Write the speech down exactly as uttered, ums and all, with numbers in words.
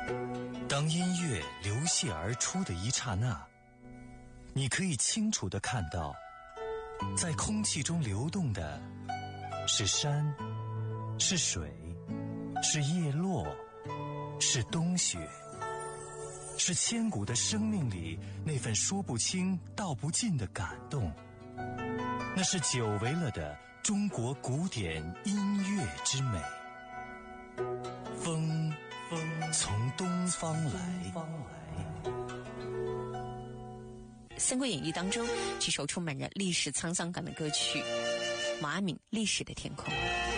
当音乐流泻而出的一刹那，你可以清楚地看到，在空气中流动的是山，是水，是叶落，是冬雪，是千古的生命里那份说不清道不尽的感动。那是久违了的中国古典音乐之美。风风从东方来。 《三国演义》当中，这首充满着历史沧桑感的歌曲，毛阿敏《历史的天空》。